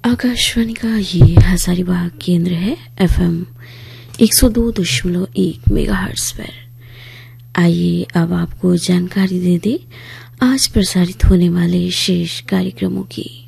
आकाशवाणी का ये हजारीबाग केंद्र है FM 102.1 मेगाहर्ट्ज पर। आइए अब आपको जानकारी दे दें आज प्रसारित होने वाले शेष कार्यक्रमों की।